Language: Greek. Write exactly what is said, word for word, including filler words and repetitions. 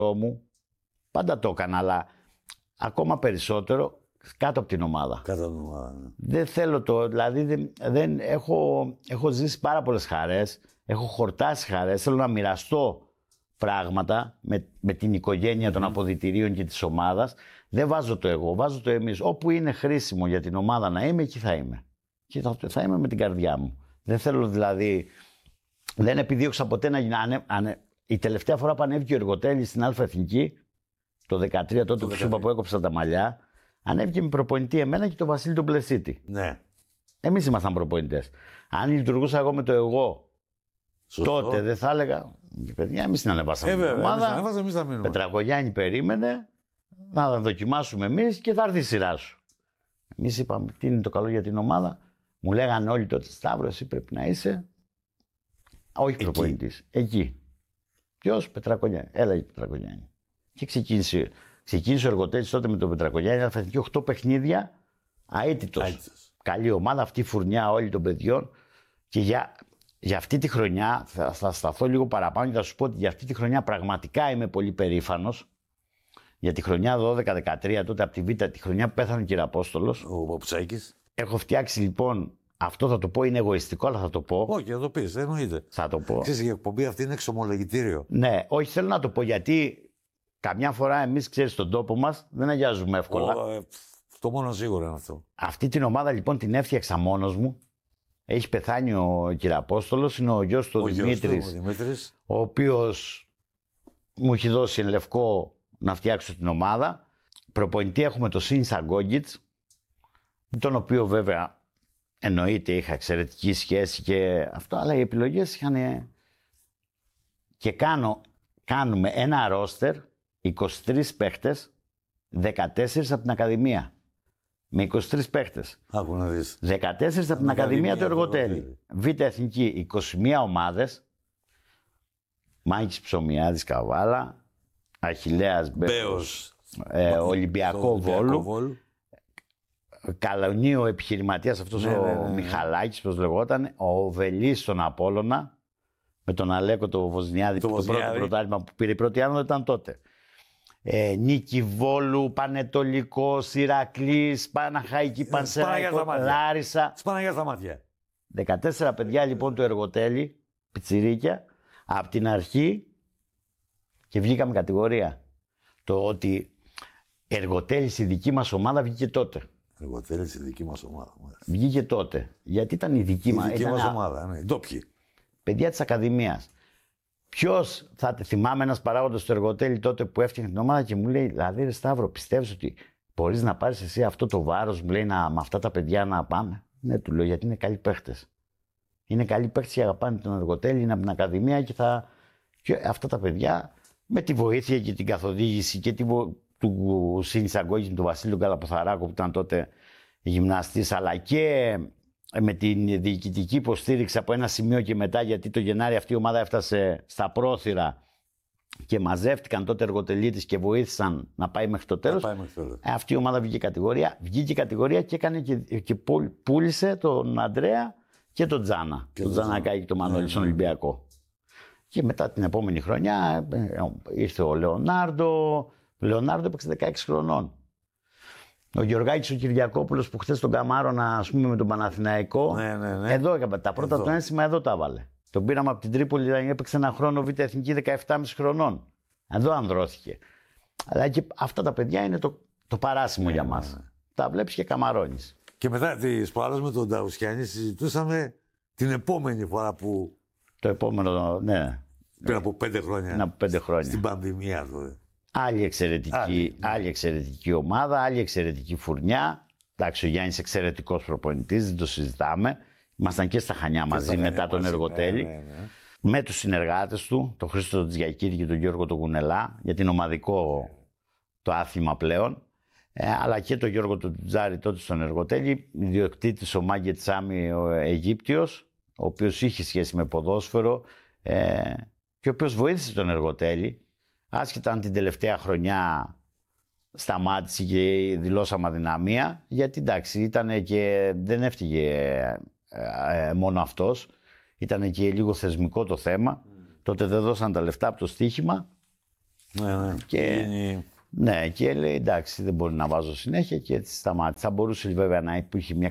μου. Πάντα το έκανα, αλλά ακόμα περισσότερο κάτω από την ομάδα. Κάτω από την ομάδα. Ναι. Δεν θέλω το. Δηλαδή, δεν, δεν, έχω, έχω ζήσει πάρα πολλές χαρές. Έχω χορτάσει χαρές. Θέλω να μοιραστώ πράγματα με, με την οικογένεια mm. των αποδυτηρίων και της ομάδας. Δεν βάζω το εγώ, βάζω το εμείς. Όπου είναι χρήσιμο για την ομάδα να είμαι, εκεί θα είμαι. Και θα, θα είμαι με την καρδιά μου. Δεν θέλω δηλαδή. Δεν επιδίωξα ποτέ να γίνει. Ανε, ανε, η τελευταία φορά που ανέβηκε ο Εργοτέλης στην Α' Εθνική, το δεκατρία, τότε που σου είπα που έκοψα τα μαλλιά, ανέβηκε με προπονητή εμένα και τον Βασίλη τον Πλεσίτη. Ναι. Εμείς ήμασταν προπονητές. Αν λειτουργούσα εγώ με το εγώ, σωστό, τότε δεν θα έλεγα. Παιδιά, εμείς την ανεβάσαμε. Ε, βέβαια, την ομάδα. εμείς, εμείς θα μείνουμε. Πετρακογιάννη περίμενε να τα δοκιμάσουμε εμείς και θα έρθει η σειρά σου. Εμείς είπαμε τι είναι το καλό για την ομάδα. Μου λέγανε όλοι τότε, Σταύρο, εσύ πρέπει να είσαι. Όχι προπονητής. Εκεί. Ποιος? Πετρακογιάννη. Έλα η Πετρακογιάννη. Και ξεκίνησε, ξεκίνησε ο Εργοτέλης τότε με τον Πετρακογιάννη. Θα φέρει οκτώ παιχνίδια αίτητος. Καλή ομάδα, αυτή η φουρνιά όλη των παιδιών. Και για, για αυτή τη χρονιά, θα, θα σταθώ λίγο παραπάνω και θα σου πω ότι για αυτή τη χρονιά πραγματικά είμαι πολύ περήφανος. Για τη χρονιά δώδεκα δεκατρία, τότε από τη Β, τη χρονιά που πέθανε ο Κυραπόστολος. Ο Παπουτσάκης. Έχω φτιάξει λοιπόν. Αυτό θα το πω, είναι εγωιστικό, αλλά θα το πω. Όχι, θα το πεις, δεν εννοείται. Θα το πω. Ξέρεις, η εκπομπή αυτή είναι εξομολογητήριο. Ναι, όχι, θέλω να το πω γιατί καμιά φορά εμείς, ξέρεις, στον τόπο μας δεν αγιάζουμε εύκολα. Ο, ε, το μόνο σίγουρο είναι αυτό. Αυτή την ομάδα λοιπόν την έφτιαξα μόνος μου. Έχει πεθάνει ο Κυραπόστολος, είναι ο γιος του ο Δημήτρης, ο Δημήτρης, ο οποίος μου έχει δώσει εν λευκό να φτιάξω την ομάδα. Προπονητή έχουμε τον Σίνσα Γκόγκιτς, με τον οποίο βέβαια. Εννοείται είχα εξαιρετική σχέση και αυτό, αλλά οι επιλογές είχαν. Και κάνω, κάνουμε ένα ρόστερ, είκοσι τρεις παίχτες, δεκατέσσερις από την Ακαδημία. Με είκοσι τρεις παίχτες. Άκου να δεις. δεκατέσσερις από την Ακαδημία του Εργοτέλη. Β' Εθνική, είκοσι μία ομάδες. Μάκης Ψωμιάδης Καβάλα, Αχιλλέας Μπέος, ε, Ολυμπιακό Βόλου. Καλονίο επιχειρηματίας αυτός, ναι, ο ναι, ναι, ναι. Μιχαλάκης, πώς λεγόταν, ο Βελής στον Απόλλωνα, με τον Αλέκο το Βοσνιάδη, το, το πρώτο πρωτάθλημα που πήρε η πρώτη άνοδο ήταν τότε. Ε, Νίκη Βόλου, Πανετολικός, Ηρακλής, Παναχαϊκή, Πανσεραϊκό, Λάρισα. Σπάναγια στα μάτια. δεκατέσσερα παιδιά λοιπόν του Εργοτέλη, πιτσιρίκια, από την αρχή και βγήκαμε κατηγορία. Το ότι Εργοτέλης η δική μας ομάδα βγήκε τότε. Εργοτέλης η δική μας ομάδα. Βγήκε τότε. Γιατί ήταν η δική, η μα... δική ήταν... μας ομάδα, ναι. Ντόπιοι. Παιδιά της Ακαδημίας. Ποιος θα θυμάμαι ένας παράγοντας του Εργοτέλη τότε που έφτιαχνε την ομάδα και μου λέει: Δηλαδή, ρε Σταύρο, πιστεύεις ότι μπορείς να πάρεις εσύ αυτό το βάρος, μου λέει, να, με αυτά τα παιδιά να πάμε? Ναι, του λέω, γιατί είναι καλοί παίχτες. Είναι καλοί παίχτες και αγαπάνε τον Εργοτέλη, είναι από την Ακαδημία και θα. Και αυτά τα παιδιά με τη βοήθεια και την καθοδήγηση και τη βο... του Σίνσα Γκόγκιτς, του Βασίλη Καλαποθαράκο που ήταν τότε γυμναστής, αλλά και με την διοικητική υποστήριξη από ένα σημείο και μετά, γιατί το Γενάρη αυτή η ομάδα έφτασε στα πρόθυρα και μαζεύτηκαν τότε εργοτελίτες και βοήθησαν να πάει μέχρι το τέλος. Ε, αυτή η ομάδα βγήκε κατηγορία, βγήκε κατηγορία και, έκανε και, και πούλησε τον Αντρέα και τον Τζάνα, και τον Τζανακάκη και τον Μανώλη στον Ολυμπιακό. Και μετά την επόμενη χρονιά ήρθε ο Λεωνάρντο. Ο Λεωνάρντο έπαιξε δεκαέξι χρονών. Ο Γεωργάκης ο Κυριακόπουλος που χθες τον καμάρωνα, ας πούμε, με τον Παναθηναϊκό. Ναι, ναι, ναι. Εδώ έκαμε τα πρώτα εδώ. Του ένσημα, εδώ τα βάλε. Τον πήραμε από την Τρίπολη, έπαιξε ένα χρόνο Β' Εθνική δεκαεπτά κόμμα πέντε χρονών. Εδώ ανδρώθηκε. Αλλά και αυτά τα παιδιά είναι το, το παράσημο ναι, για μας. Ναι, ναι. Τα βλέπεις και καμαρώνεις. Και μετά τις προάλλες με τον Νταουσιάννη συζητούσαμε την επόμενη φορά που. Το επόμενο, ναι. Πριν από πέντε χρόνια. Πριν από πέντε χρόνια. Στην πανδημία τότε. Άλλη εξαιρετική, άλλη, άλλη εξαιρετική ομάδα, άλλη εξαιρετική φουρνιά. Εντάξει, ο Γιάννης εξαιρετικός προπονητής, δεν το συζητάμε. Ήμασταν και στα Χανιά και μαζί μετά τον Εργοτέλη. Ναι, ναι, ναι. Με τους συνεργάτες του, τον Χρήστο Τζιακίδη και τον Γιώργο τον Κουνελά, γιατί είναι ομαδικό το άθλημα πλέον. Ε, αλλά και τον Γιώργο τον Τζάρη τότε στον Εργοτέλη, ιδιοκτήτης ο Μάγκε Τσάμι ο Αιγύπτιος, ο οποίος είχε σχέση με ποδόσφαιρο ε, και ο οποίος βοήθησε τον Εργοτέλη. Άσχετα αν την τελευταία χρονιά σταμάτησε και δηλώσαμε αδυναμία, γιατί εντάξει, ήταν και δεν έφτυγε ε, ε, μόνο αυτός, ήταν και λίγο θεσμικό το θέμα. Mm. Τότε δεν δώσαν τα λεφτά από το στοίχημα Ναι, ναι. Και, Είναι... ναι, και λέει εντάξει, δεν μπορεί να βάζω συνέχεια και έτσι σταμάτησε. Θα μπορούσε βέβαια να υπήρχε μια